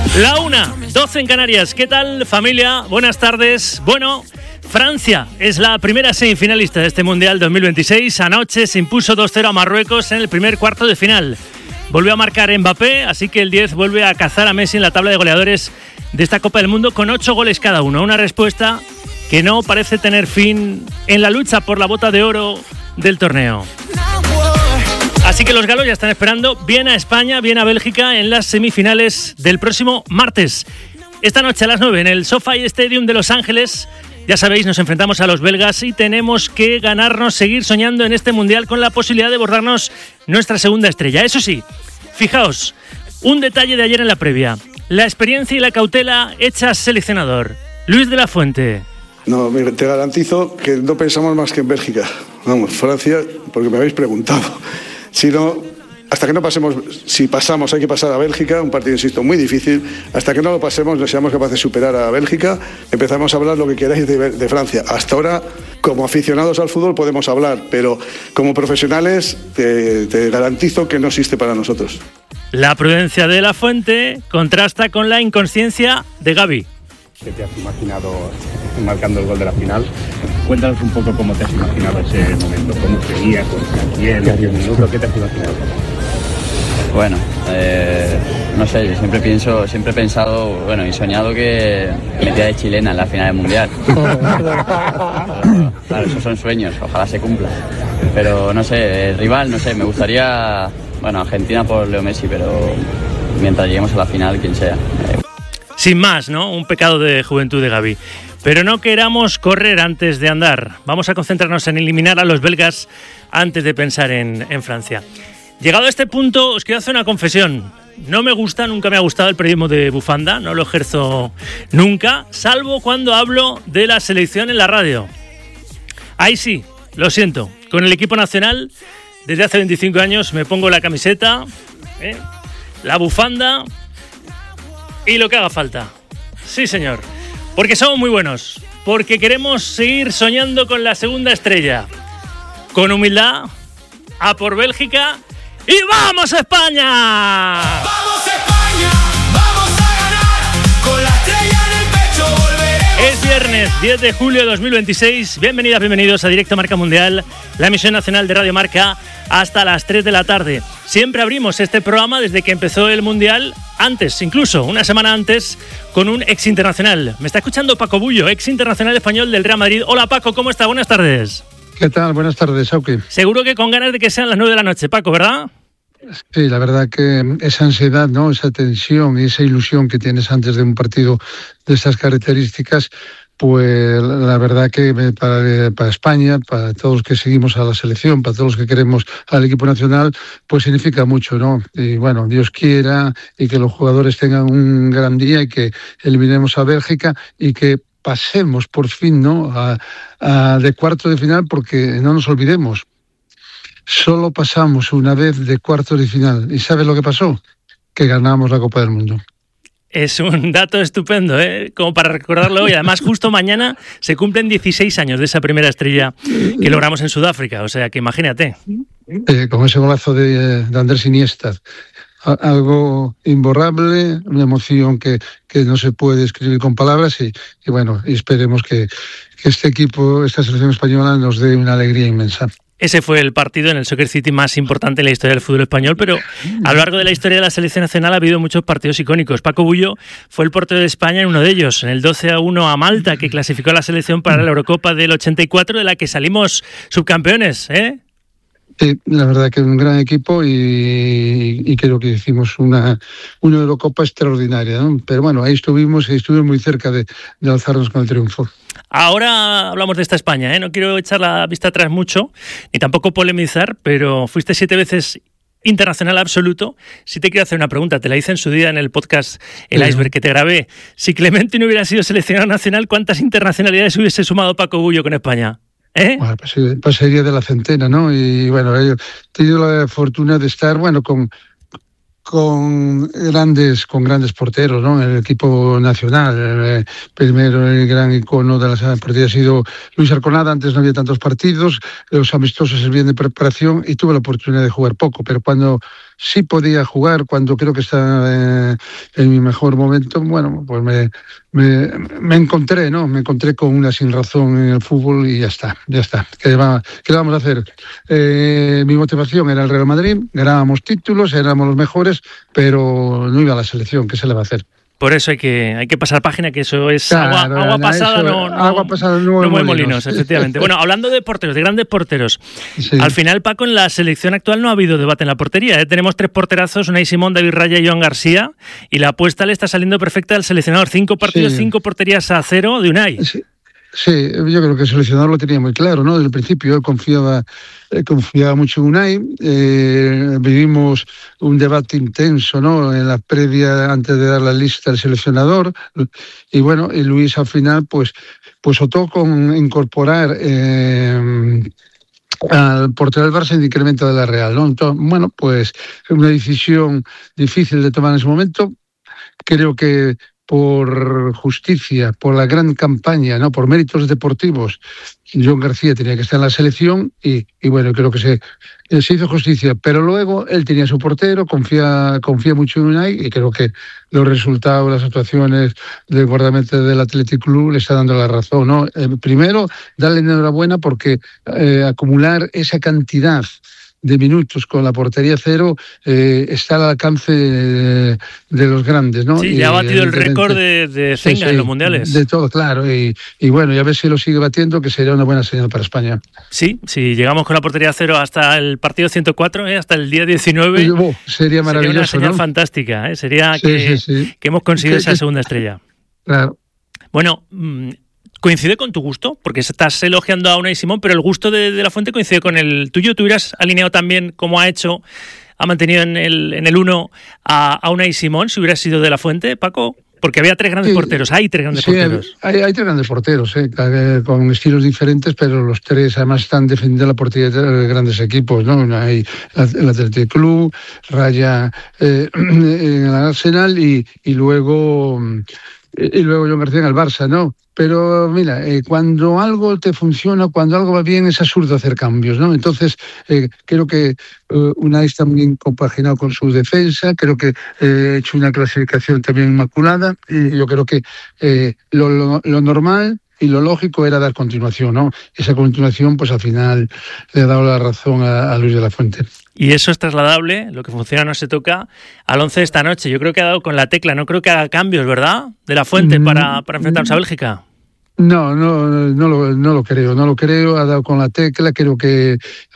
La 1:12 en Canarias. ¿Qué tal, familia? Buenas tardes. Bueno, Francia es la primera semifinalista de este Mundial 2026. Anoche se impuso 2-0 a Marruecos en el primer cuarto de final. Volvió a marcar Mbappé, así que el 10 vuelve a cazar a Messi en la tabla de goleadores de esta Copa del Mundo con 8 goles cada uno. Una respuesta que no parece tener fin en la lucha por la bota de oro del torneo. Así que los galos ya están esperando bien a España, bien a Bélgica en las semifinales del próximo martes. Esta noche a las 9 en el SoFi Stadium de Los Ángeles, ya sabéis, nos enfrentamos a los belgas y tenemos que ganarnos, seguir soñando en este Mundial con la posibilidad de bordarnos nuestra segunda estrella. Eso sí, fijaos, un detalle de ayer en la previa. La experiencia y la cautela hechas seleccionador. Luis de la Fuente. No, te garantizo que no pensamos más que en Bélgica. Vamos, Francia, porque me habéis preguntado. Si no, hasta que no pasemos, si pasamos hay que pasar a Bélgica, un partido, insisto, muy difícil. Hasta que no lo pasemos, no seamos capaces de superar a Bélgica, empezamos a hablar lo que queráis de Francia. Hasta ahora, como aficionados al fútbol podemos hablar, pero como profesionales te garantizo que no existe para nosotros. La prudencia de la Fuente contrasta con la inconsciencia de Gavi. ¿Qué te has imaginado marcando el gol de la final? Cuéntanos un poco cómo te has imaginado ese momento, cómo seguías, con quién, qué minuto, ¿qué te has imaginado? Bueno, no sé, yo siempre he pensado, bueno, y soñado que metía de chilena en la final del Mundial. Claro, esos son sueños, ojalá se cumplan. Pero no sé, el rival, no sé, me gustaría, bueno, Argentina por Leo Messi, pero mientras lleguemos a la final, quien sea. Sin más, ¿no? Un pecado de juventud de Gavi. Pero no queramos correr antes de andar. Vamos a concentrarnos en eliminar a los belgas antes de pensar en Francia. Llegado a este punto, os quiero hacer una confesión. No me gusta, nunca me ha gustado el periodismo de bufanda. No lo ejerzo nunca, salvo cuando hablo de la selección en la radio. Ahí sí, lo siento. Con el equipo nacional, desde hace 25 años, me pongo la camiseta, la bufanda y lo que haga falta. Sí, señor. Porque somos muy buenos. Porque queremos seguir soñando con la segunda estrella. Con humildad, a por Bélgica y ¡vamos España! ¡Vamos España! ¡Vamos a ganar! Con la estrella en el pecho volveremos. Es viernes 10 de julio de 2026. Bienvenidas, bienvenidos a Directo Marca Mundial, la emisión nacional de Radio Marca, hasta las 3 de la tarde. Siempre abrimos este programa desde que empezó el Mundial, antes, incluso una semana antes, con un ex internacional. Me está escuchando Paco Bullo, ex internacional español del Real Madrid. Hola Paco, ¿cómo está? Buenas tardes. ¿Qué tal? Buenas tardes, Auki. Seguro que con ganas de que sean las 9 de la noche, Paco, ¿verdad? Sí, la verdad que esa ansiedad, ¿no? Esa tensión y esa ilusión que tienes antes de un partido de estas características, pues la verdad que para España, para todos los que seguimos a la selección, para todos los que queremos al equipo nacional, pues significa mucho, ¿no? Y bueno, Dios quiera y que los jugadores tengan un gran día y que eliminemos a Bélgica y que pasemos por fin, ¿no? De cuarto de final, porque no nos olvidemos, solo pasamos una vez de cuartos de final. ¿Y sabes lo que pasó? Que ganamos la Copa del Mundo. Es un dato estupendo, como para recordarlo hoy. Además, justo mañana se cumplen 16 años de esa primera estrella que logramos en Sudáfrica. O sea, que imagínate. Con ese golazo de Andrés Iniesta. Algo imborrable, una emoción que no se puede describir con palabras y bueno, y esperemos que este equipo, esta selección española nos dé una alegría inmensa. Ese fue el partido en el Soccer City más importante en la historia del fútbol español, pero a lo largo de la historia de la selección nacional ha habido muchos partidos icónicos. Paco Bullo fue el portero de España en uno de ellos, en el 12-1 a Malta, que clasificó a la selección para la Eurocopa del 84, de la que salimos subcampeones, Sí, la verdad que un gran equipo y creo que hicimos una Eurocopa extraordinaria, ¿no? Pero bueno, ahí estuvimos muy cerca de alzarnos con el triunfo. Ahora hablamos de esta España, No quiero echar la vista atrás mucho, ni tampoco polemizar, pero fuiste 7 veces internacional absoluto. Sí te quiero hacer una pregunta, te la hice en su día en el podcast El Iceberg que te grabé. Si Clemente no hubiera sido seleccionado nacional, ¿cuántas internacionalidades hubiese sumado Paco Bullo con España? Bueno, pues sería de la centena, ¿no? Y bueno, he tenido la fortuna de estar, bueno, con con grandes porteros, ¿no? En el equipo nacional. Primero, el gran icono de la portería ha sido Luis Arconada. Antes no había tantos partidos, los amistosos servían de preparación y tuve la oportunidad de jugar poco, pero cuando sí podía jugar, cuando creo que está en mi mejor momento, bueno, pues me encontré, ¿no? Me encontré con una sin razón en el fútbol y ya está. ¿Qué le vamos a hacer? Mi motivación era el Real Madrid, ganábamos títulos, éramos los mejores, pero no iba a la selección. ¿Qué se le va a hacer? Por eso hay que pasar página, que eso es claro, agua pasada, agua pasada no mueve molinos, efectivamente. Bueno, hablando de porteros, de grandes porteros, sí. Al final, Paco, en la selección actual no ha habido debate en la portería. Tenemos 3 porterazos, Unai Simón, David Raya y Joan García, y la apuesta le está saliendo perfecta al seleccionador. 5 partidos, 5 porterías a 0 de Unai. Sí, yo creo que el seleccionador lo tenía muy claro, ¿no? Desde el principio él confiaba mucho en Unai. Vivimos un debate intenso, ¿no? En la previa, antes de dar la lista al seleccionador. Y bueno, y Luis al final pues optó con incorporar al portero del Barça en incremento de la Real, ¿no? Entonces, bueno, pues una decisión difícil de tomar en ese momento. Creo que por justicia, por la gran campaña, ¿no? Por méritos deportivos, Joan García tenía que estar en la selección y bueno, creo que se hizo justicia. Pero luego él tenía su portero, confía mucho en Unai y creo que los resultados, las actuaciones del guardameta del Athletic Club le está dando la razón, ¿no? Primero, darle enhorabuena porque acumular esa cantidad de minutos con la portería 0 está al alcance de los grandes, ¿no? Sí, ya ha batido el récord de Zenga en los mundiales. De todo, claro. Y bueno, ya ver si lo sigue batiendo, que sería una buena señal para España. Sí, si llegamos con la portería 0 hasta el partido 104, hasta el día 19, sería maravilloso. Sería una señal, ¿no? Fantástica, Sería que hemos conseguido esa segunda estrella. Claro. Bueno, ¿coincide con tu gusto? Porque estás elogiando a Unai Simón, pero el gusto de La Fuente coincide con el tuyo. ¿Tú hubieras alineado también, como ha mantenido en el 1 a Unai Simón, si hubieras sido de La Fuente, Paco? Porque había 3 grandes porteros, hay 3 grandes porteros. Hay 3 grandes porteros, con estilos diferentes, pero los 3 además están defendiendo la portería de grandes equipos, ¿no? Hay el Athletic Club, Raya en el Arsenal y luego Joan García en el Barça, ¿no? Pero mira, cuando algo te funciona, cuando algo va bien, es absurdo hacer cambios, ¿no? Entonces, creo que Unai está muy compaginado con su defensa, creo que he hecho una clasificación también inmaculada, y yo creo que lo normal y lo lógico era dar continuación, ¿no? Esa continuación, pues al final le ha dado la razón a Luis de la Fuente. Y eso es trasladable, lo que funciona no se toca, al 11 de esta noche. Yo creo que ha dado con la tecla, no creo que haga cambios, ¿verdad? De la Fuente para enfrentarnos a Bélgica. No lo creo, ha dado con la tecla, creo que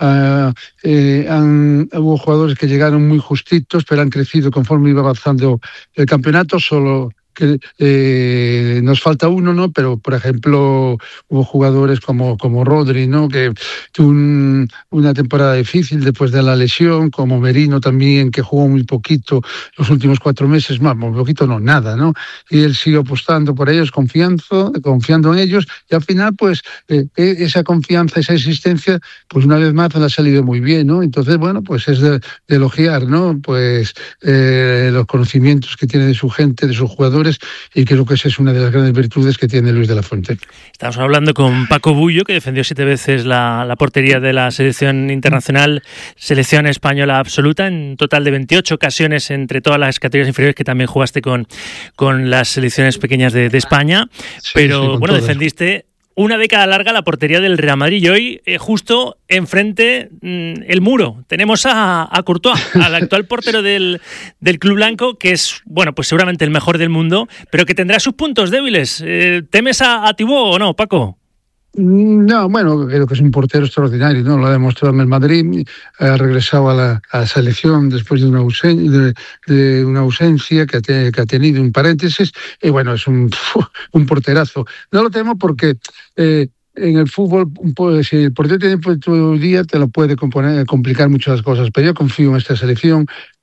hubo jugadores que llegaron muy justitos, pero han crecido conforme iba avanzando el campeonato, solo que nos falta uno, ¿no? Pero, por ejemplo, hubo jugadores como Rodri, ¿no? Que tuvo una temporada difícil después de la lesión, como Merino también, que jugó muy poquito los últimos 4 meses, más, muy poquito no, nada, ¿no? Y él sigue apostando por ellos, confiando en ellos, y al final, pues, esa confianza, esa existencia, pues una vez más le ha salido muy bien, ¿no? Entonces, bueno, pues es de elogiar, ¿no? Pues los conocimientos que tiene de su gente, de sus jugadores, y creo que esa es una de las grandes virtudes que tiene Luis de la Fuente. Estamos hablando con Paco Bullo, que defendió 7 veces la portería de la selección internacional, selección española absoluta, en total de 28 ocasiones entre todas las categorías inferiores, que también jugaste con las selecciones pequeñas de España, pero bueno, todas. Defendiste una década larga la portería del Real Madrid y hoy justo enfrente el muro. Tenemos a Courtois, al actual portero del Club Blanco, que es, bueno, pues seguramente el mejor del mundo, pero que tendrá sus puntos débiles. ¿Temes a Thibaut o no, Paco? No, bueno, creo que es un portero extraordinario, ¿no? Lo ha demostrado en el Madrid, ha regresado a la selección después de una ausencia que ha tenido, un paréntesis, y bueno, es un porterazo. No lo temo porque en el fútbol, si el portero tiene tu día, te lo puede complicar muchas cosas, pero yo confío en esta selección,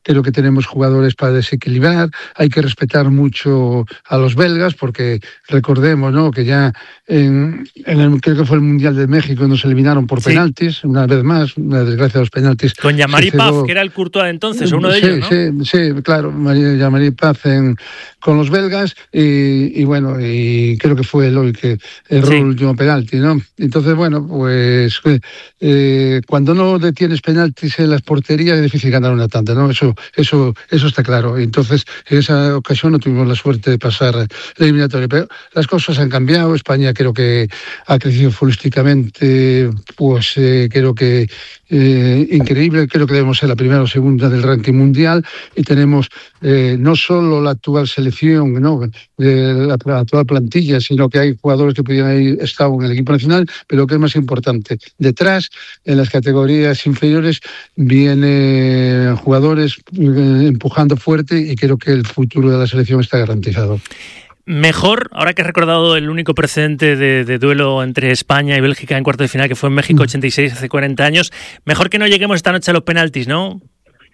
creo que tenemos jugadores para desequilibrar, hay que respetar mucho a los belgas, porque recordemos, ¿no?, que ya creo que fue el Mundial de México, nos eliminaron por penaltis, una vez más, una desgracia de los penaltis. Con Jean-Marie Paf, que era el Courtois de entonces, uno de ellos, ¿no? Sí, claro, Jean-Marie Paf con los belgas, y bueno, y creo que fue Eloy que erró el último penalti, ¿no? Entonces, bueno, pues cuando no detienes penaltis en las porterías es difícil ganar una tanda, ¿no? Eso está claro. Entonces, en esa ocasión no tuvimos la suerte de pasar la eliminatoria, pero las cosas han cambiado. España creo que ha crecido futbolísticamente, pues creo que increíble. Creo que debemos ser la primera o segunda del ranking mundial, y tenemos no solo la actual selección, ¿no?, la actual plantilla, sino que hay jugadores que podrían haber estado en el equipo nacional, pero lo que es más importante, detrás, en las categorías inferiores, vienen jugadores empujando fuerte, y creo que el futuro de la selección está garantizado. Mejor, ahora que has recordado el único precedente de duelo entre España y Bélgica en cuarto de final, que fue en México 86, hace 40 años, mejor que no lleguemos esta noche a los penaltis, ¿no?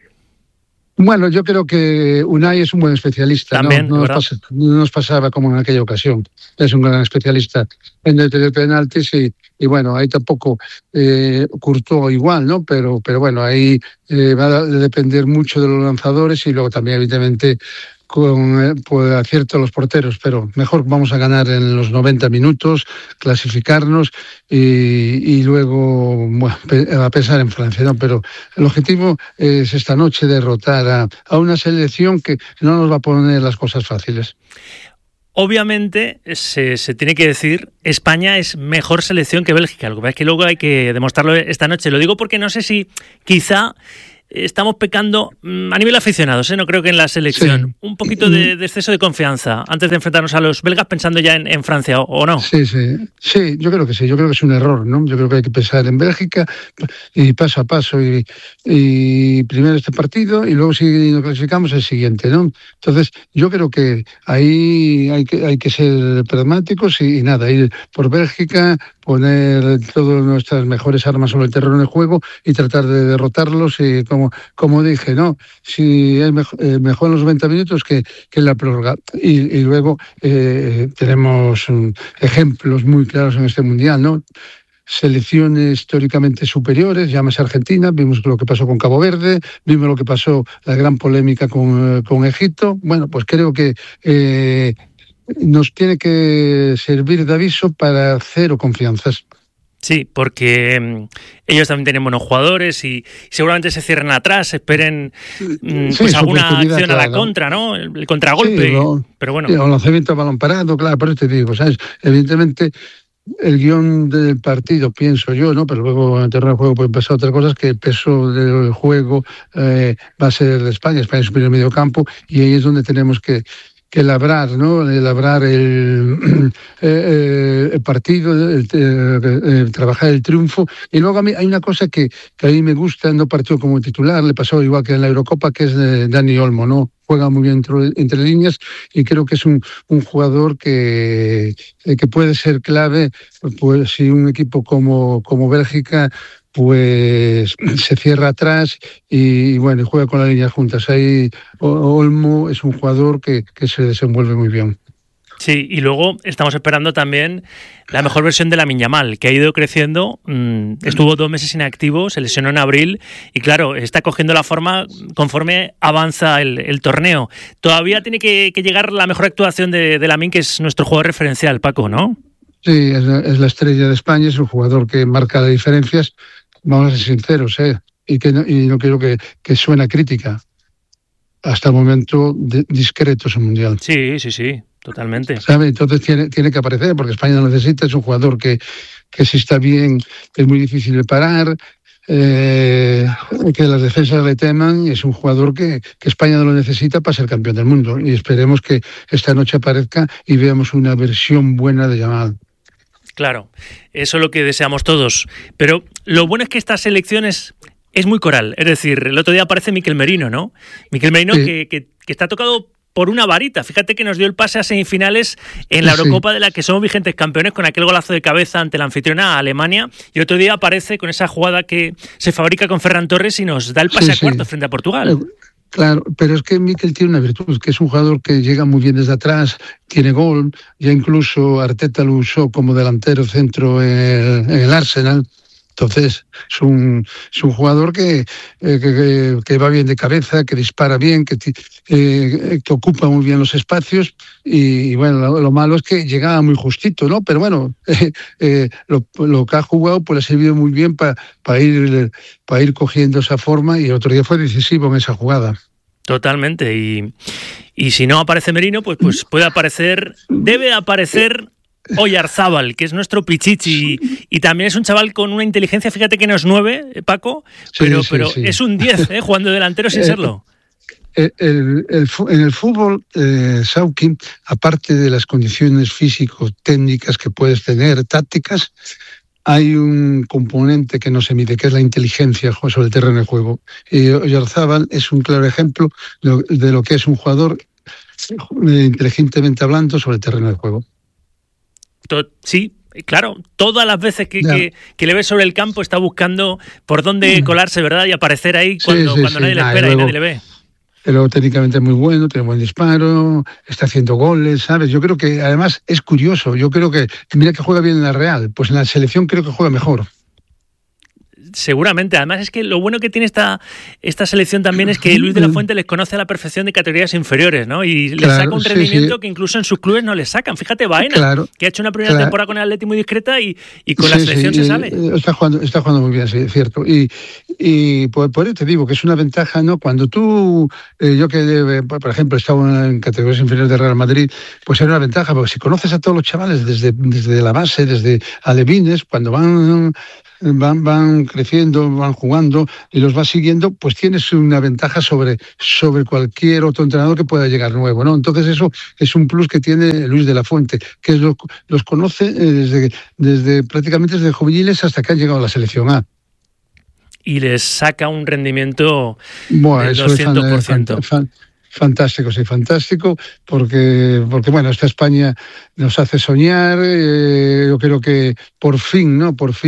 Bueno, yo creo que Unai es un buen especialista. También, no nos pasaba como en aquella ocasión. Es un gran especialista en detener penaltis, y bueno, ahí tampoco Courtois igual, ¿no? Pero bueno, ahí va a depender mucho de los lanzadores, y luego también, evidentemente, con acierto a los porteros, pero mejor vamos a ganar en los 90 minutos, clasificarnos y luego, bueno, a pensar en Francia, ¿no? Pero el objetivo es esta noche derrotar a una selección que no nos va a poner las cosas fáciles. Obviamente se tiene que decir, España es mejor selección que Bélgica. Lo que pasa es que luego hay que demostrarlo esta noche. Lo digo porque no sé si quizá estamos pecando a nivel aficionados, no creo que en la selección, un poquito de exceso de confianza antes de enfrentarnos a los belgas, pensando ya en Francia, ¿o no? Sí, yo creo que sí, yo creo que es un error, ¿no? Yo creo que hay que pensar en Bélgica y paso a paso, y primero este partido y luego, si nos clasificamos, el siguiente, ¿no? Entonces yo creo que ahí hay que ser pragmáticos y nada, ir por Bélgica, poner todas nuestras mejores armas sobre el terreno de juego y tratar de derrotarlos, y como dije, ¿no? Si es mejor en los 90 minutos que en la prórroga. Y luego tenemos ejemplos muy claros en este Mundial, ¿no? Selecciones históricamente superiores, llámese Argentina, vimos lo que pasó con Cabo Verde, vimos lo que pasó, la gran polémica con Egipto. Bueno, pues creo que nos tiene que servir de aviso para cero confianzas. Sí, porque ellos también tienen buenos jugadores y seguramente se cierren atrás, esperen pues alguna acción a la contra, ¿no? El contragolpe. Sí, pero bueno. O lanzamiento a balón parado, claro, por eso te digo, ¿sabes? Evidentemente, el guión del partido, pienso yo, ¿no? Pero luego en el terreno de juego pueden pasar otras cosas, que el peso del juego va a ser de España. España es superior medio campo, y ahí es donde tenemos que labrar, ¿no? Labrar el partido, trabajar el triunfo. Y luego a mí hay una cosa que a mí me gusta, no partió como titular, le pasó igual que en la Eurocopa, que es Dani Olmo, ¿no? Juega muy bien entre líneas, y creo que es un jugador que puede ser clave, pues si un equipo como Bélgica pues se cierra atrás y bueno, juega con las líneas juntas. Ahí Olmo es un jugador que se desenvuelve muy bien. Sí, y luego estamos esperando también la mejor versión de Lamine Yamal, que ha ido creciendo, estuvo 2 meses inactivo, se lesionó en abril y claro, está cogiendo la forma conforme avanza el torneo. Todavía tiene que llegar la mejor actuación de Lamine, que es nuestro jugador referencial, Paco, ¿no? Sí, es la estrella de España, es un jugador que marca las diferencias. Vamos a ser sinceros, y no quiero que suene a crítica. Hasta el momento discreto es un mundial. Sí, totalmente. ¿Sabe? Entonces tiene que aparecer, porque España lo necesita. Es un jugador que si está bien es muy difícil de parar, que las defensas le teman. Es un jugador que España no lo necesita para ser campeón del mundo, y esperemos que esta noche aparezca y veamos una versión buena de Yamal. Claro, eso es lo que deseamos todos. Pero lo bueno es que esta selección es muy coral. Es decir, el otro día aparece Mikel Merino, ¿no? Mikel Merino, sí, que está tocado por una varita. Fíjate que nos dio el pase a semifinales en la Eurocopa, de la que somos vigentes campeones, con aquel golazo de cabeza ante la anfitriona Alemania. Y otro día aparece con esa jugada que se fabrica con Ferran Torres y nos da el pase a cuartos frente a Portugal. Claro, pero es que Mikel tiene una virtud, que es un jugador que llega muy bien desde atrás, tiene gol, ya incluso Arteta lo usó como delantero centro en el Arsenal. Entonces, es un jugador que va bien de cabeza, que dispara bien, que ocupa muy bien los espacios y bueno, lo malo es que llegaba muy justito, ¿no? Pero bueno, lo que ha jugado pues le ha servido muy bien para ir cogiendo esa forma y el otro día fue decisivo en esa jugada. Totalmente, y si no aparece Merino, pues debe aparecer Oyarzábal, que es nuestro Pichichi, y también es un chaval con una inteligencia, fíjate que no es 9, Paco, pero sí. Es un 10, jugando delantero sin serlo. En el fútbol, Sauki, aparte de las condiciones físico-técnicas que puedes tener, tácticas, hay un componente que no se mide, que es la inteligencia sobre el terreno de juego. Y Oyarzábal es un claro ejemplo de lo que es un jugador inteligentemente hablando sobre el terreno de juego. Sí, claro, todas las veces que le ves sobre el campo está buscando por dónde colarse, ¿verdad? Y aparecer ahí cuando nadie le espera y nadie le ve. Pero técnicamente es muy bueno, tiene buen disparo, está haciendo goles, ¿sabes? Yo creo que además es curioso, mira que juega bien en la Real, pues en la selección creo que juega mejor. Seguramente, además es que lo bueno que tiene esta selección también es que Luis de la Fuente les conoce a la perfección de categorías inferiores, ¿no? Y les saca un rendimiento que incluso en sus clubes no les sacan. Fíjate, Baena, que ha hecho una primera temporada con el Atleti muy discreta y con la selección se sale. Está jugando muy bien, sí, es cierto. Y por eso te digo que es una ventaja, ¿no? Cuando tú, yo que por ejemplo estaba en categorías inferiores de Real Madrid, pues era una ventaja, porque si conoces a todos los chavales desde la base, desde alevines, cuando van creciendo, van jugando y los vas siguiendo, pues tienes una ventaja sobre cualquier otro entrenador que pueda llegar nuevo, ¿no? Entonces eso es un plus que tiene Luis de la Fuente, que los conoce desde prácticamente desde juveniles hasta que han llegado a la selección A. Y les saca un rendimiento del 200%. Fantástico, sí, fantástico, porque bueno, esta España nos hace soñar. Yo creo que por fin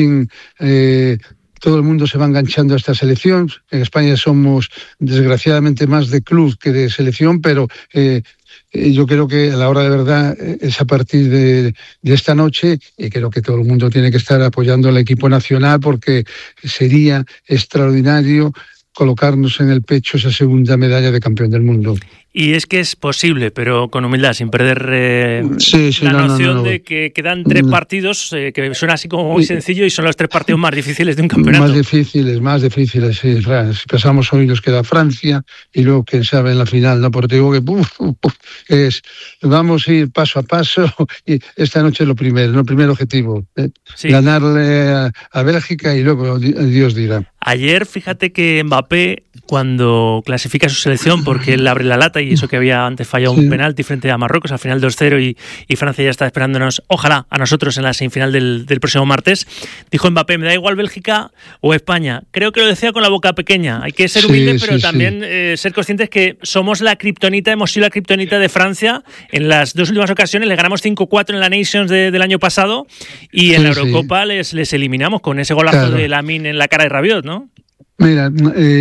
todo el mundo se va enganchando a esta selección. En España somos desgraciadamente más de club que de selección, pero yo creo que a la hora de verdad es a partir de esta noche, y creo que todo el mundo tiene que estar apoyando al equipo nacional, porque sería extraordinario colocarnos en el pecho esa segunda medalla de campeón del mundo. Y es que es posible, pero con humildad, sin perder la noción de que quedan 3 partidos, que suena así como muy sencillo, y son los 3 partidos más difíciles de un campeonato. Más difíciles, sí. Si pasamos hoy nos queda Francia, y luego, quién sabe, en la final, ¿no? Porque digo que vamos a ir paso a paso, y esta noche es lo primero, ¿no? El primer objetivo, ganarle a Bélgica, y luego Dios dirá. Ayer, fíjate que Mbappé, cuando clasifica a su selección, porque él abre la lata, y eso que había antes fallado un penalti frente a Marruecos, al final 2-0, y Francia ya está esperándonos, ojalá, a nosotros en la semifinal del próximo martes, dijo Mbappé, me da igual Bélgica o España. Creo que lo decía con la boca pequeña. Hay que ser humilde, pero también ser conscientes que somos la kriptonita, hemos sido la kriptonita de Francia. En las 2 últimas ocasiones le ganamos 5-4 en la Nations del año pasado, y en la Eurocopa les eliminamos con ese golazo de Lamine en la cara de Rabiot, ¿no? Mira,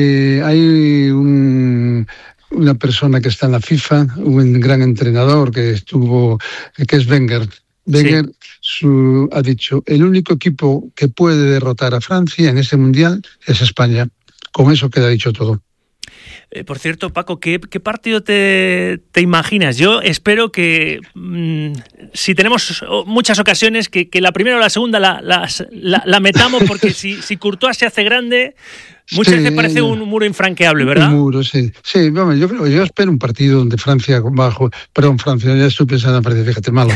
hay una persona que está en la FIFA, un gran entrenador que es Wenger. Wenger ha dicho, el único equipo que puede derrotar a Francia en este Mundial es España. Con eso queda dicho todo. Por cierto, Paco, ¿qué partido te imaginas? Yo espero que, si tenemos muchas ocasiones, que la primera o la segunda la metamos, porque si Courtois se hace grande, muchas veces parece un muro infranqueable, ¿verdad? Un muro, sí. Sí, vamos, yo espero un partido donde Francia, Francia, ya estoy pensando en partido, fíjate, malo.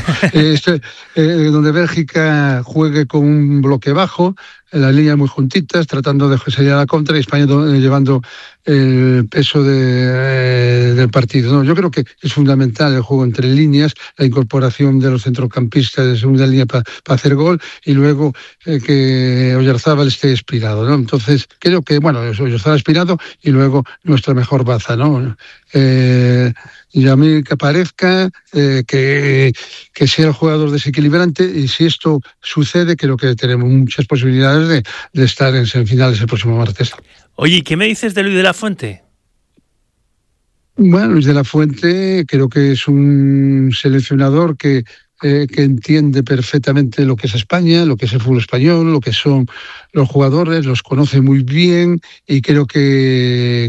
Donde Bélgica juegue con un bloque bajo, las líneas muy juntitas, tratando de salir a la contra, y España llevando el peso del partido. No, yo creo que es fundamental el juego entre líneas, la incorporación de los centrocampistas de segunda línea para hacer gol, y luego que Oyarzábal esté inspirado, ¿no? Entonces, creo que, Oyarzábal inspirado, y luego nuestra mejor baza, ¿no? Y a mí que parezca que sea el jugador desequilibrante, y si esto sucede, creo que tenemos muchas posibilidades de estar en semifinales el próximo martes. Oye, ¿qué me dices de Luis de la Fuente? Bueno, Luis de la Fuente creo que es un seleccionador que entiende perfectamente lo que es España, lo que es el fútbol español, lo que son los jugadores, los conoce muy bien y creo que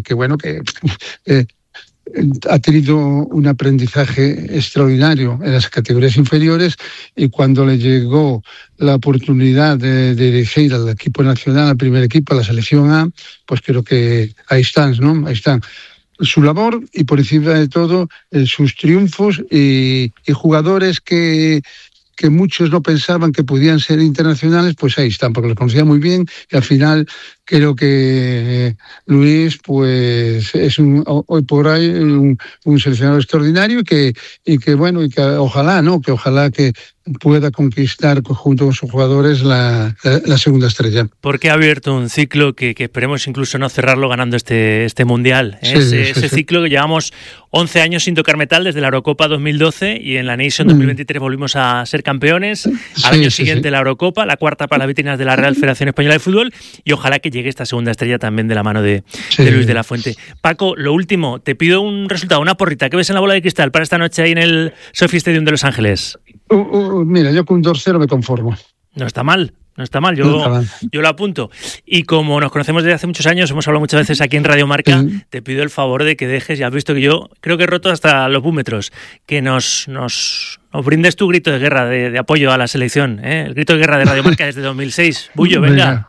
ha tenido un aprendizaje extraordinario en las categorías inferiores, y cuando le llegó la oportunidad de dirigir al equipo nacional, al primer equipo, a la selección A, pues creo que ahí están, ¿no? Ahí están su labor y por encima de todo sus triunfos y jugadores que muchos no pensaban que podían ser internacionales, pues ahí están, porque los conocía muy bien, y al final creo que Luis pues es hoy por hoy un seleccionador extraordinario y que ojalá que pueda conquistar junto con sus jugadores la segunda estrella. Porque ha abierto un ciclo que esperemos incluso no cerrarlo ganando este Mundial. Ese ciclo que llevamos 11 años sin tocar metal desde la Eurocopa 2012, y en la Nation 2023 volvimos a ser campeones. Al año siguiente la Eurocopa, la cuarta para las vitrinas de la Real Federación Española de Fútbol, y ojalá que llegue esta segunda estrella también de la mano de Luis de la Fuente. Paco, lo último, te pido un resultado, una porrita. ¿Qué ves en la bola de cristal para esta noche ahí en el SoFi Stadium de Los Ángeles? Mira, yo con 2-0 me conformo. No está mal, yo lo apunto. Y como nos conocemos desde hace muchos años, hemos hablado muchas veces aquí en Radio Marca, te pido el favor de que dejes, ya has visto que yo creo que he roto hasta los búmetros, que nos brindes tu grito de guerra, de apoyo a la selección, el grito de guerra de Radio Marca desde 2006. Bullo, venga.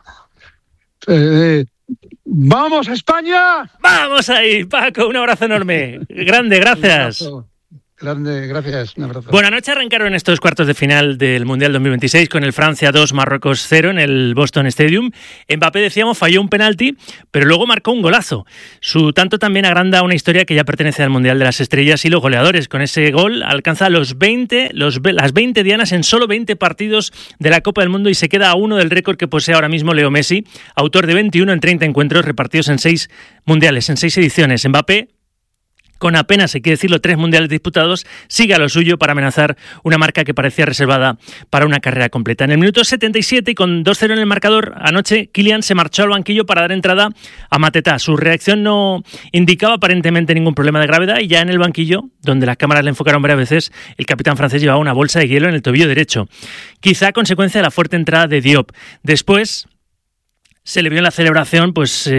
¡Vamos, España! ¡Vamos ahí, Paco! Un abrazo enorme. Grande, gracias. Grande, gracias. Un abrazo. Buenas noches. Arrancaron estos cuartos de final del Mundial 2026 con el Francia 2, Marruecos 0 en el Boston Stadium. Mbappé, decíamos, falló un penalti, pero luego marcó un golazo. Su tanto también agranda una historia que ya pertenece al Mundial de las Estrellas y los goleadores. Con ese gol alcanza las 20 dianas en solo 20 partidos de la Copa del Mundo y se queda a uno del récord que posee ahora mismo Leo Messi, autor de 21 en 30 encuentros repartidos en 6 mundiales, en 6 ediciones. Mbappé, con apenas, hay que decirlo, 3 mundiales disputados, sigue a lo suyo para amenazar una marca que parecía reservada para una carrera completa. En el minuto 77 y con 2-0 en el marcador, anoche Kylian se marchó al banquillo para dar entrada a Mateta. Su reacción no indicaba aparentemente ningún problema de gravedad y ya en el banquillo, donde las cámaras le enfocaron varias veces, el capitán francés llevaba una bolsa de hielo en el tobillo derecho, quizá a consecuencia de la fuerte entrada de Diop. Después se le vio en la celebración,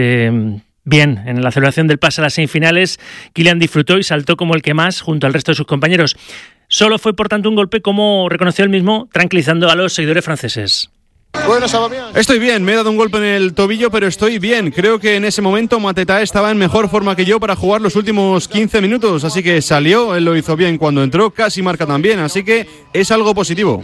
bien, en la celebración del pase a las semifinales, Kylian disfrutó y saltó como el que más junto al resto de sus compañeros. Solo fue, por tanto, un golpe, como reconoció él mismo, tranquilizando a los seguidores franceses. Estoy bien, me he dado un golpe en el tobillo, pero estoy bien. Creo que en ese momento Mateta estaba en mejor forma que yo para jugar los últimos 15 minutos, así que salió, él lo hizo bien cuando entró, casi marca también, así que es algo positivo.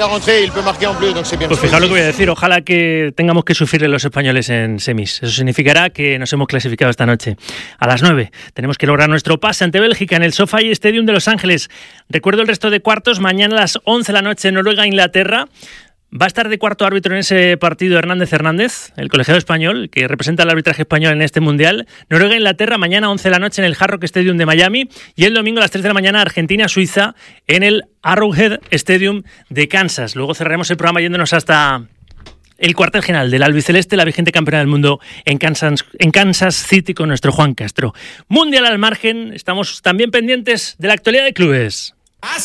Pues fijaos lo que voy a decir, ojalá que tengamos que sufrirle los españoles en semis. Eso significará que nos hemos clasificado esta noche. A las 9 tenemos que lograr nuestro pase ante Bélgica en el SoFi Stadium de Los Ángeles. Recuerdo el resto de cuartos, mañana a las 11 de la noche, Noruega-Inglaterra. Va a estar de cuarto árbitro en ese partido Hernández, el colegiado español, que representa el arbitraje español en este Mundial. Noruega-Inglaterra, mañana 11 de la noche en el Hard Rock Stadium de Miami. Y el domingo a las 3 de la mañana, Argentina-Suiza en el Arrowhead Stadium de Kansas. Luego cerraremos el programa yéndonos hasta el cuartel general del albiceleste, la vigente campeona del mundo en Kansas City con nuestro Juan Castro. Mundial al margen, estamos también pendientes de la actualidad de clubes.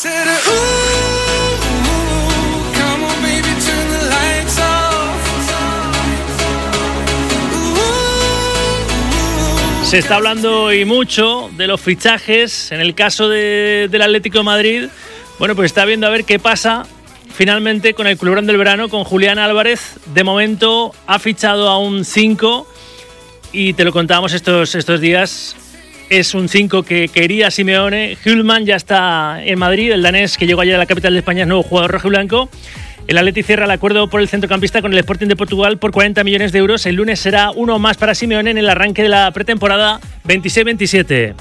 Se está hablando y mucho de los fichajes. En el caso del Atlético de Madrid, bueno, pues está viendo a ver qué pasa finalmente con el Club del Verano, con Julián Álvarez. De momento ha fichado a un 5 y te lo contábamos estos días. Es un 5 que quería Simeone. Hjulmand ya está en Madrid, el danés que llegó ayer a la capital de España es nuevo jugador rojiblanco. El Atleti cierra el acuerdo por el centrocampista con el Sporting de Portugal por 40 millones de euros. El lunes será uno más para Simeone en el arranque de la pretemporada 26-27.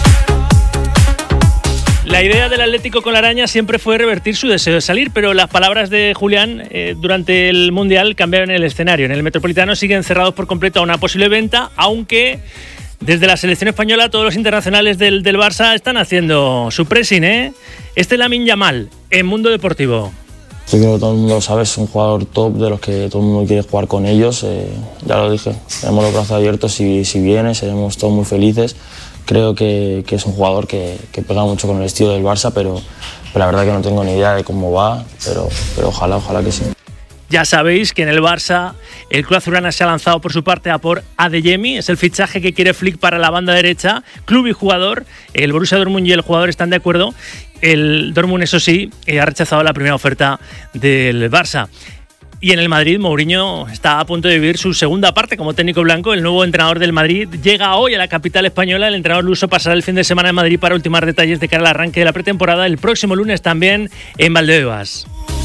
La idea del Atlético con la araña siempre fue revertir su deseo de salir, pero las palabras de Julián durante el Mundial cambiaron el escenario. En el Metropolitano siguen cerrados por completo a una posible venta, aunque desde la selección española todos los internacionales del Barça están haciendo su pressing, Este es Lamine Yamal en Mundo Deportivo. Yo creo que todo el mundo lo sabe, es un jugador top de los que todo el mundo quiere jugar con ellos. Ya lo dije, tenemos los brazos abiertos, si viene seremos todos muy felices. creo que es un jugador que pega mucho con el estilo del Barça, pero la verdad que no tengo ni idea de cómo va, pero ojalá que sí. Ya sabéis que en el Barça el club azulgrana se ha lanzado por su parte a por Adeyemi, es el fichaje que quiere Flick para la banda derecha, club y jugador. El Borussia Dortmund y el jugador están de acuerdo. El Dortmund, eso sí, ha rechazado la primera oferta del Barça. Y en el Madrid, Mourinho está a punto de vivir su segunda parte como técnico blanco. El nuevo entrenador del Madrid llega hoy a la capital española. El entrenador luso pasará el fin de semana en Madrid para ultimar detalles de cara al arranque de la pretemporada. El próximo lunes también en Valdebebas.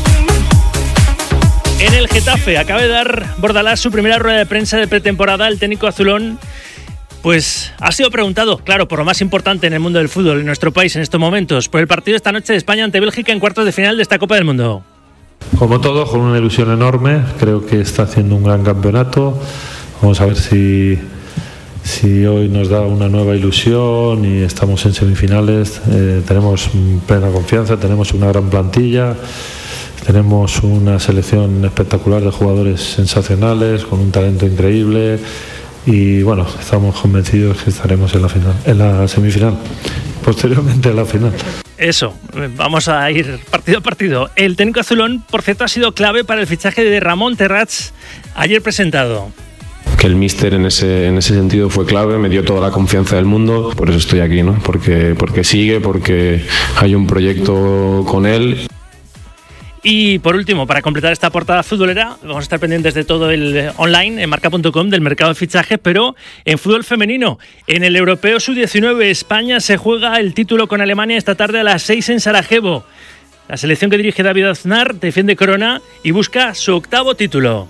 En el Getafe acaba de dar Bordalás su primera rueda de prensa de pretemporada. El técnico azulón pues ha sido preguntado, claro, por lo más importante en el mundo del fútbol en nuestro país en estos momentos, por el partido de esta noche de España ante Bélgica en cuartos de final de esta Copa del Mundo. Como todo, con una ilusión enorme. Creo que está haciendo un gran campeonato. Vamos a ver si hoy nos da una nueva ilusión y estamos en semifinales. Tenemos plena confianza, tenemos una gran plantilla. Tenemos una selección espectacular de jugadores sensacionales, con un talento increíble y bueno, estamos convencidos que estaremos en la final, en la semifinal, posteriormente en la final. Eso, vamos a ir partido a partido. El técnico azulón, por cierto, ha sido clave para el fichaje de Ramón Terrats, ayer presentado. Que el míster en ese sentido fue clave, me dio toda la confianza del mundo, por eso estoy aquí, ¿no? Porque sigue, porque hay un proyecto con él. Y por último, para completar esta portada futbolera, vamos a estar pendientes de todo el online en marca.com del mercado de fichajes, pero en fútbol femenino, en el Europeo Sub-19, España se juega el título con Alemania esta tarde a las 6 en Sarajevo. La selección que dirige David Aznar defiende corona y busca su 8º título.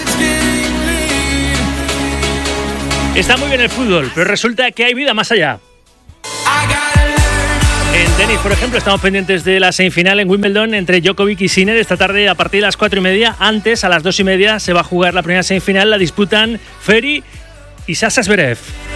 Está muy bien el fútbol, pero resulta que hay vida más allá. En tenis, por ejemplo, estamos pendientes de la semifinal en Wimbledon entre Djokovic y Sinner esta tarde a partir de las 4:30. Antes, a las 2:30, se va a jugar la primera semifinal. La disputan Ferry y Sasha Zverev.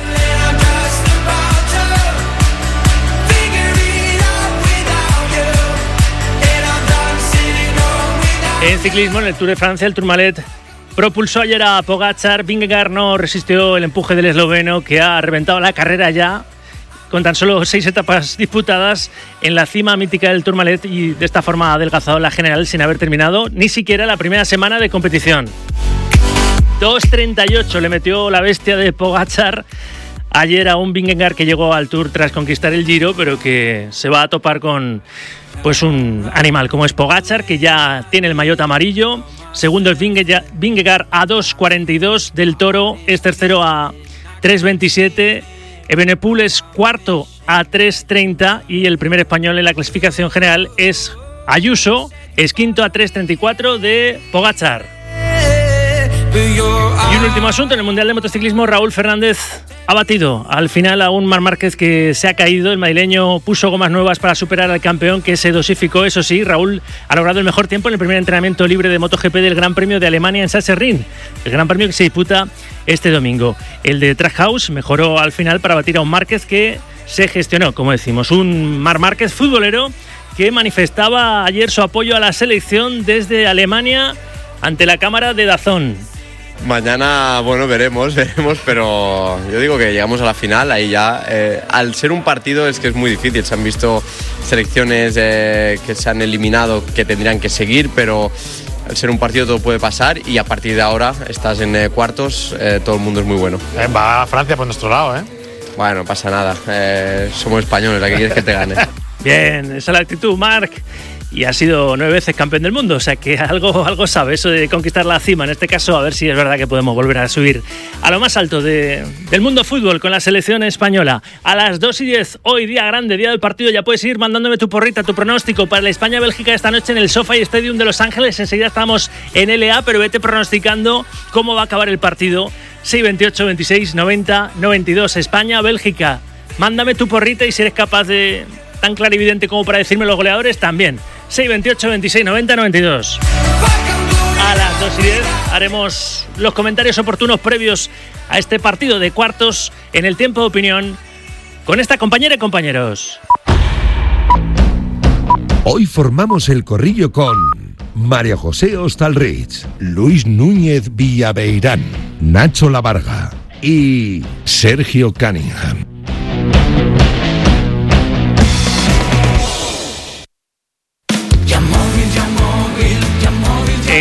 En ciclismo, en el Tour de Francia, el Tourmalet propulsó ayer a Pogačar. Vingegaard no resistió el empuje del esloveno, que ha reventado la carrera ya, con tan solo 6 etapas disputadas en la cima mítica del Tourmalet, y de esta forma ha adelgazado la general sin haber terminado ni siquiera la primera semana de competición. 2:38 le metió la bestia de Pogačar ayer a un Vingegaard que llegó al Tour tras conquistar el Giro, pero que se va a topar con pues un animal como es Pogačar, que ya tiene el maillot amarillo. Segundo es Vingegaard a 2:42, Del Toro es tercero a 3:27, Evenepoel es cuarto a 3:30 y el primer español en la clasificación general es Ayuso, es quinto a 3:34 de Pogačar. Y un último asunto, en el Mundial de Motociclismo, Raúl Fernández ha batido al final a un Marc Márquez que se ha caído. El madrileño puso gomas nuevas para superar al campeón, que se dosificó. Eso sí, Raúl ha logrado el mejor tiempo en el primer entrenamiento libre de MotoGP del Gran Premio de Alemania en Sachsenring, el Gran Premio que se disputa este domingo. El de Trackhouse mejoró al final para batir a un Márquez que se gestionó, como decimos, un Marc Márquez futbolero que manifestaba ayer su apoyo a la selección desde Alemania ante la cámara de DAZN. Mañana, bueno, veremos, pero yo digo que llegamos a la final, ahí ya. Al ser un partido es que es muy difícil, se han visto selecciones que se han eliminado que tendrían que seguir, pero al ser un partido todo puede pasar y a partir de ahora estás en cuartos, todo el mundo es muy bueno. Va a Francia por nuestro lado, ¿eh? Bueno, no pasa nada, somos españoles, ¿a qué quieres que te gane? Bien, esa es la actitud, Marc. Y ha sido 9 veces campeón del mundo, o sea que algo sabe eso de conquistar la cima. En este caso, a ver si es verdad que podemos volver a subir a lo más alto del mundo fútbol con la selección española. A las 2:10, hoy día grande, día del partido, ya puedes ir mandándome tu porrita, tu pronóstico para la España-Bélgica esta noche en el SoFi Stadium de Los Ángeles. Enseguida estamos en LA, pero vete pronosticando cómo va a acabar el partido. 6-28, 26, 90, 92, España-Bélgica. Mándame tu porrita y si eres capaz de tan clarividente como para decirme los goleadores, también. 6-28, 26, 90, 92. A las 2:10 haremos los comentarios oportunos previos a este partido de cuartos en el tiempo de opinión con esta compañera y compañeros. Hoy formamos el corrillo con María José Hostalrich, Luis Núñez Villaveirán, Nacho Lavarga y Sergio Cunningham.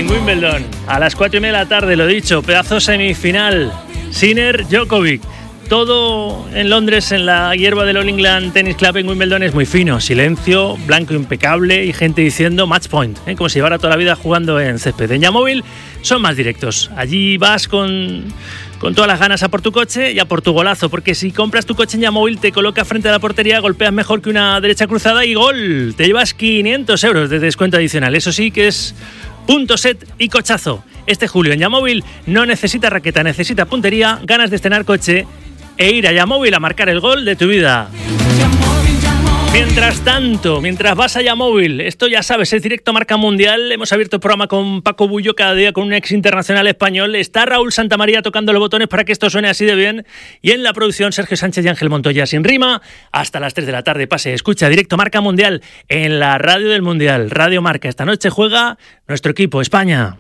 en Wimbledon. A las 4:30 de la tarde, lo dicho, pedazo semifinal. Sinner, Djokovic. Todo en Londres, en la hierba del All England Tennis Club en Wimbledon, es muy fino. Silencio, blanco impecable y gente diciendo match point, como si llevara toda la vida jugando en césped. En Yamóvil son más directos. Allí vas con todas las ganas a por tu coche y a por tu golazo, porque si compras tu coche en Yamóvil te coloca frente a la portería, golpeas mejor que una derecha cruzada y ¡gol! Te llevas 500 euros de descuento adicional. Eso sí que es punto set y cochazo. Este julio en Yamóvil no necesita raqueta, necesita puntería, ganas de estrenar coche e ir a Yamóvil a marcar el gol de tu vida. Mientras tanto, mientras vas a Yamóvil, esto ya sabes, es directo Marca Mundial. Hemos abierto el programa con Paco Bullo, cada día con un ex internacional español. Está Raúl Santamaría tocando los botones para que esto suene así de bien. Y en la producción, Sergio Sánchez y Ángel Montoya, sin rima. Hasta las 3 de la tarde, pase, escucha directo Marca Mundial en la radio del Mundial, Radio Marca. Esta noche juega nuestro equipo, España.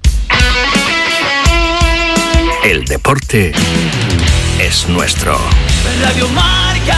El deporte es nuestro. Radio Marca.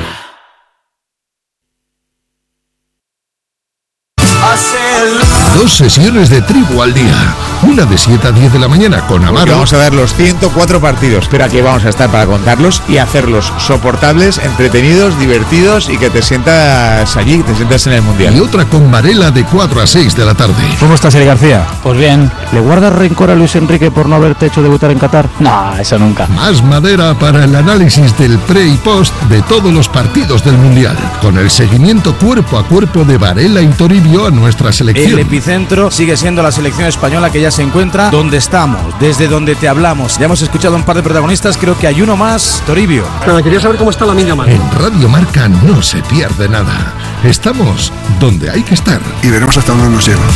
Dos sesiones de tribu al día. Una de 7 a 10 de la mañana con Amaro. Vamos a ver los 104 partidos, pero aquí vamos a estar para contarlos y hacerlos soportables, entretenidos, divertidos y que te sientas allí, te sientas en el Mundial. Y otra con Varela de 4 a 6 de la tarde. ¿Cómo estás, Eli García? Pues bien. ¿Le guardas rencor a Luis Enrique por no haberte hecho debutar en Qatar? No, eso nunca. Más madera para el análisis del pre y post de todos los partidos del Mundial. Con el seguimiento cuerpo a cuerpo de Varela y Toribio a nuestra selección. El epicentro sigue siendo la selección española, que ya se encuentra donde estamos, desde donde te hablamos. Ya hemos escuchado un par de protagonistas, creo que hay uno más, Toribio. Nada, quería saber cómo está la niña. En Radio Marca no se pierde nada. Estamos donde hay que estar. Y veremos hasta dónde nos lleva.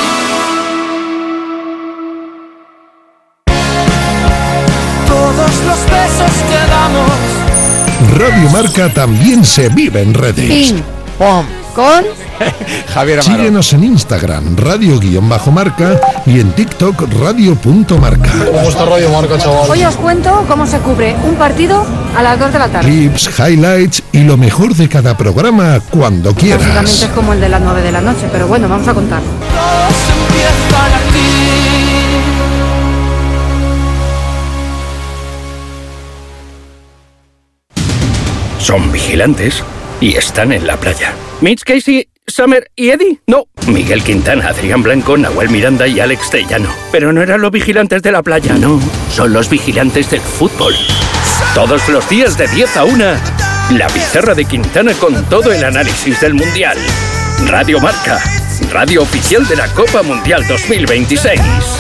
Todos los besos que damos. Radio Marca también se vive en redes. Ping, pom, con Javier Amaro. Síguenos en Instagram, radio_marca y en TikTok, radio.marca. ¿Cómo está Radio Marca, chaval? Hoy os cuento cómo se cubre un partido a las 2 de la tarde. Clips, highlights y lo mejor de cada programa cuando quieras. Básicamente es como el de las 9 de la noche, pero bueno, vamos a contar. Todos empiezan aquí. Son vigilantes y están en la playa. Mitch, Casey, Summer y Eddie. No. Miguel Quintana, Adrián Blanco, Nahuel Miranda y Alex Tellano. Pero no eran los vigilantes de la playa, no. Son los vigilantes del fútbol. Todos los días de 10 a 1. La pizarra de Quintana con todo el análisis del Mundial. Radio Marca. Radio oficial de la Copa Mundial 2026.